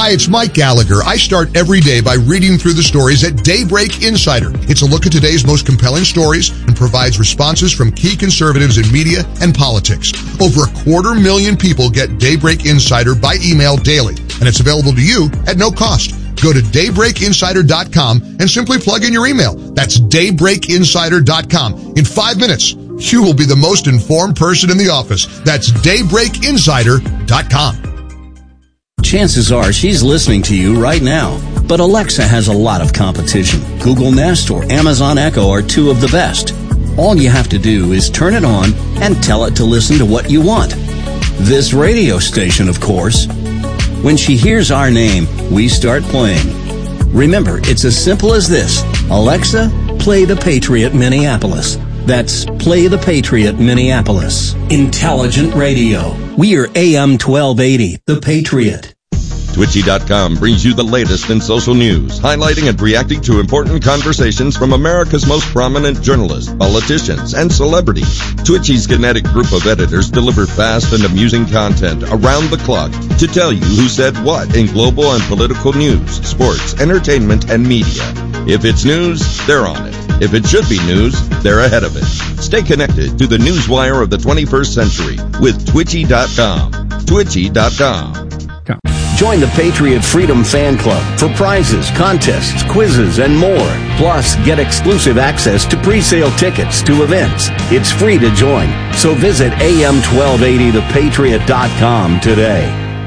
[SPEAKER 1] Hi, it's Mike Gallagher. I start every day by reading through the stories at Daybreak Insider. It's a look at today's most compelling stories and provides responses from key conservatives in media and politics. Over a quarter million people get Daybreak Insider by email daily, and it's available to you at no cost. Go to daybreak insider dot com and simply plug in your email. That's daybreak insider dot com. In five minutes, you will be the most informed person in the office. That's daybreak insider dot com.
[SPEAKER 6] Chances are she's listening to you right now. But Alexa has a lot of competition. Google Nest or Amazon Echo are two of the best. All you have to do is turn it on and tell it to listen to what you want. This radio station, of course. When she hears our name, we start playing. Remember, it's as simple as this. Alexa, play The Patriot Minneapolis. That's Play The Patriot Minneapolis. Intelligent radio. We are A M twelve eighty, The Patriot.
[SPEAKER 4] Twitchy dot com brings you the latest in social news, highlighting and reacting to important conversations from America's most prominent journalists, politicians, and celebrities. Twitchy's kinetic group of editors deliver fast and amusing content around the clock to tell you who said what in global and political news, sports, entertainment, and media. If it's news, they're on it. If it should be news, they're ahead of it. Stay connected to the newswire of the twenty-first century with Twitchy dot com. Twitchy dot com.
[SPEAKER 6] Join the Patriot Freedom Fan Club for prizes, contests, quizzes, and more. Plus, get exclusive access to pre-sale tickets to events. It's free to join. So visit A M twelve eighty the patriot dot com today.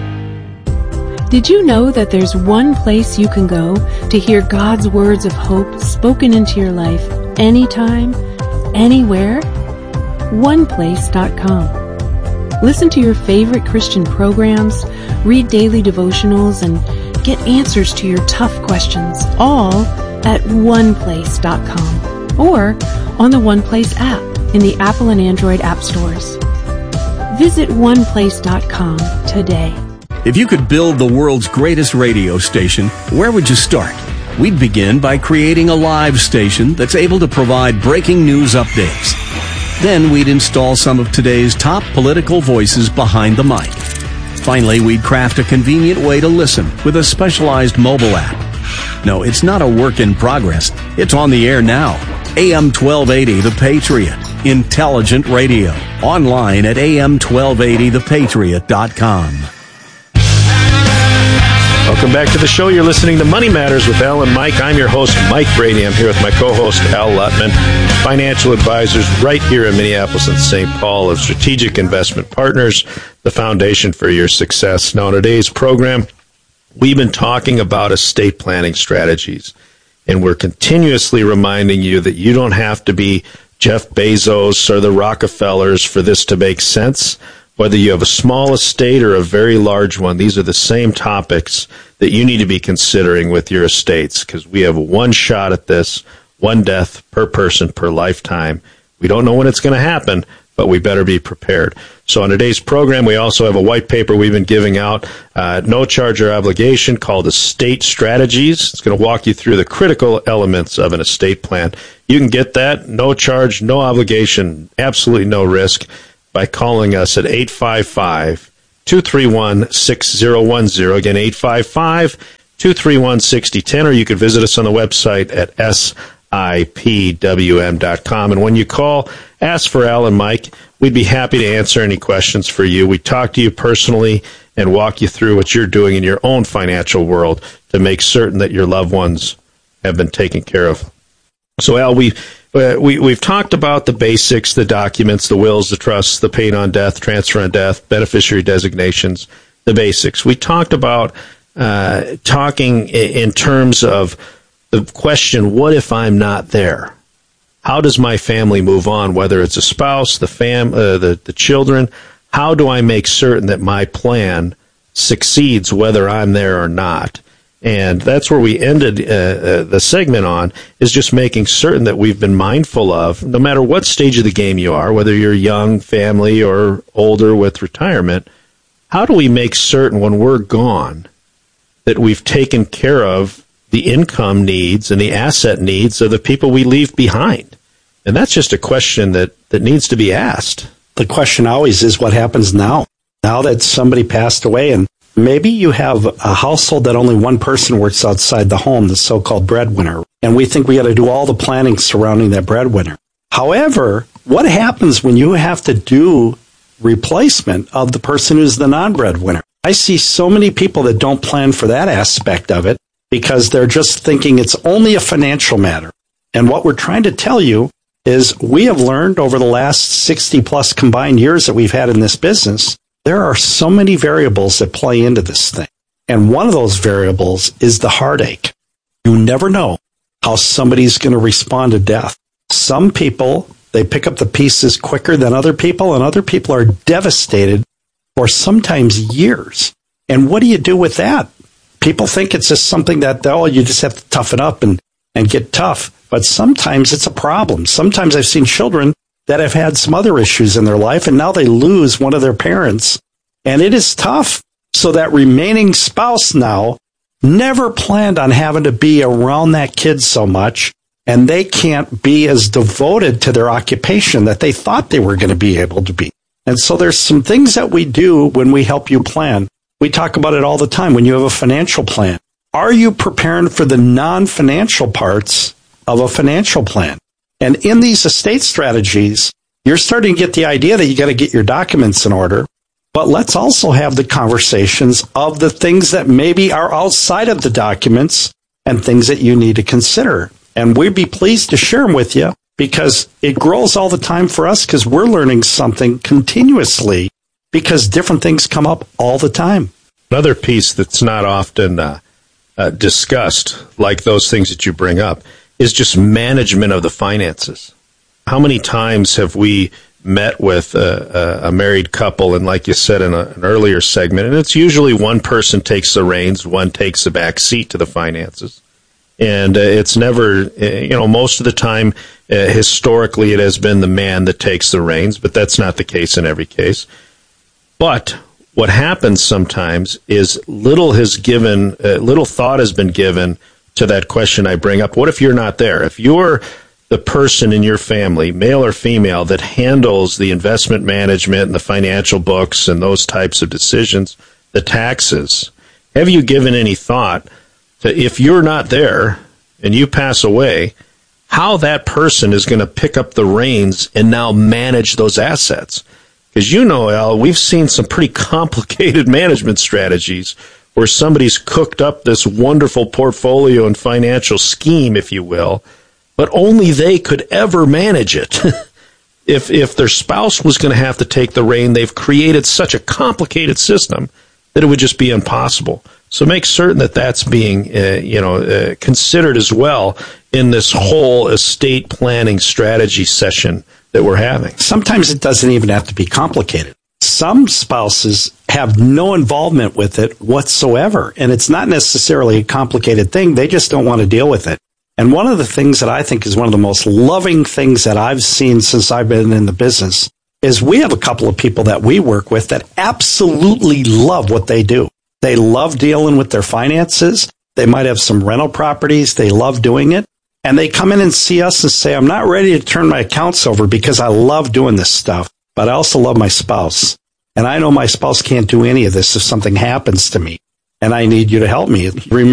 [SPEAKER 15] Did you know that there's one place you can go to hear God's words of hope spoken into your life anytime, anywhere? one place dot com. Listen to your favorite Christian programs, read daily devotionals, and get answers to your tough questions, all at one place dot com or on the OnePlace app in the Apple and Android app stores. Visit one place dot com today.
[SPEAKER 6] If you could build the world's greatest radio station, where would you start? We'd begin by creating a live station that's able to provide breaking news updates. Then we'd install some of today's top political voices behind the mic. Finally, we'd craft a convenient way to listen with a specialized mobile app. No, it's not a work in progress. It's on the air now. A M twelve eighty The Patriot. Intelligent radio. Online at A M twelve eighty the patriot dot com.
[SPEAKER 17] Welcome back to the show. You're listening to Money Matters with Al and Mike. I'm your host, Mike Brady. I'm here with my co-host, Al Lutman, financial advisors right here in Minneapolis and Saint Paul of Strategic Investment Partners, the foundation for your success. Now, in today's program, we've been talking about estate planning strategies, and we're continuously reminding you that you don't have to be Jeff Bezos or the Rockefellers for this to make sense. Whether you have a small estate or a very large one, these are the same topics that you need to be considering with your estates, because we have one shot at this, one death per person per lifetime. We don't know when it's going to happen, but we better be prepared. So on today's program, we also have a white paper we've been giving out, uh, no charge or obligation, called Estate Strategies. It's going to walk you through the critical elements of an estate plan. You can get that, no charge, no obligation, absolutely no risk, by calling us at eight five five, two three one, six zero one zero. Again, eight five five, two three one, six zero one zero, or you can visit us on the website at S I P W M dot com. And when you call, ask for Al and Mike. We'd be happy to answer any questions for you. We talk to you personally and walk you through what you're doing in your own financial world to make certain that your loved ones have been taken care of. So, Al, we... Uh, we, we've talked about the basics, the documents, the wills, the trusts, the paid on death, transfer on death, beneficiary designations, the basics. We talked about uh, talking in terms of the question, what if I'm not there? How does my family move on, whether it's a spouse, the fam, uh, the, the children? How do I make certain that my plan succeeds whether I'm there or not? And that's where we ended uh, uh, the segment on, is just making certain that we've been mindful of, no matter what stage of the game you are, whether you're young, family, or older with retirement, how do we make certain when we're gone that we've taken care of the income needs and the asset needs of the people we leave behind? And that's just a question that, that needs to be asked.
[SPEAKER 16] The question always is, what happens now? Now that somebody passed away and Maybe you have a household that only one person works outside the home, the so-called breadwinner, and we think we got to do all the planning surrounding that breadwinner. However, what happens when you have to do replacement of the person who's the non-breadwinner? I see so many people that don't plan for that aspect of it because they're just thinking it's only a financial matter. And what we're trying to tell you is we have learned over the last sixty plus combined years that we've had in this business, there are so many variables that play into this thing. And one of those variables is the heartache. You never know how somebody's going to respond to death. Some people, they pick up the pieces quicker than other people, and other people are devastated for sometimes years. And what do you do with that? People think it's just something that, oh, you just have to toughen up and, and get tough. But sometimes it's a problem. Sometimes I've seen children that have had some other issues in their life, and now they lose one of their parents. And it is tough. So that remaining spouse now never planned on having to be around that kid so much, and they can't be as devoted to their occupation that they thought they were going to be able to be. And so there's some things that we do when we help you plan. We talk about it all the time when you have a financial plan. Are you preparing for the non-financial parts of a financial plan? And in these estate strategies, you're starting to get the idea that you got to get your documents in order. But let's also have the conversations of the things that maybe are outside of the documents and things that you need to consider. And we'd be pleased to share them with you because it grows all the time for us because we're learning something continuously because different things come up all the time.
[SPEAKER 17] Another piece that's not often uh, uh, discussed, like those things that you bring up, is just management of the finances. How many times have we met with a, a married couple, and like you said in a, an earlier segment, and it's usually one person takes the reins, one takes the back seat to the finances. And uh, it's never, uh, you know, most of the time, uh, historically, it has been the man that takes the reins, but that's not the case in every case. But what happens sometimes is little has given, uh, little thought has been given to that question I bring up. What if you're not there? If you're the person in your family, male or female, that handles the investment management and the financial books and those types of decisions, the taxes, have you given any thought to, if you're not there and you pass away, how that person is going to pick up the reins and now manage those assets? Because you know, Al, we've seen some pretty complicated management strategies where somebody's cooked up this wonderful portfolio and financial scheme, if you will, but only they could ever manage it. if if their spouse was going to have to take the rein, they've created such a complicated system that it would just be impossible. So make certain that that's being uh, you know uh, considered as well in this whole estate planning strategy session that we're having.
[SPEAKER 16] Sometimes it doesn't even have to be complicated. Some spouses have no involvement with it whatsoever, and it's not necessarily a complicated thing. They just don't want to deal with it. And one of the things that I think is one of the most loving things that I've seen since I've been in the business is we have a couple of people that we work with that absolutely love what they do. They love dealing with their finances. They might have some rental properties. They love doing it. And they come in and see us and say, I'm not ready to turn my accounts over because I love doing this stuff, but I also love my spouse. And I know my spouse can't do any of this if something happens to me, and I need you to help me. Remember